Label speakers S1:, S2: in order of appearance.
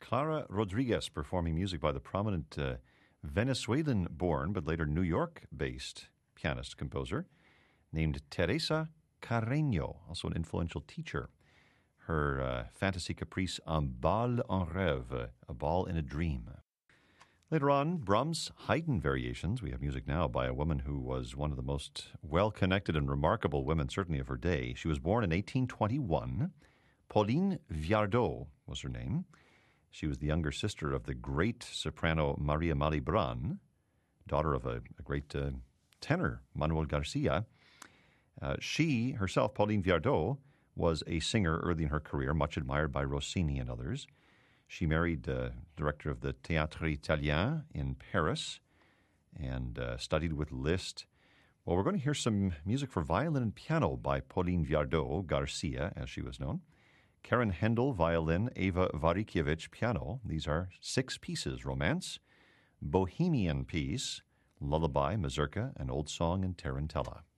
S1: Clara Rodriguez performing music by the prominent Venezuelan-born but later New York-based pianist-composer named Teresa Carreño, also an influential teacher. Her fantasy caprice Un bal en rêve, a ball in a dream. Later on, Brahms' Haydn variations. We have music now by a woman who was one of the most well-connected and remarkable women, certainly of her day. She was born in 1821. Pauline Viardot was her name. She was the younger sister of the great soprano Maria Malibran, daughter of a great tenor, Manuel Garcia. She herself, Pauline Viardot, was a singer early in her career, much admired by Rossini and others. She married the director of the Théâtre Italien in Paris and studied with Liszt. Well, we're going to hear some music for violin and piano by Pauline Viardot, Garcia, as she was known. Karen Hendel, violin, Eva Varikiewicz, piano. These are 6 pieces: Romance, Bohemian Piece, Lullaby, Mazurka, and Old Song and Tarantella.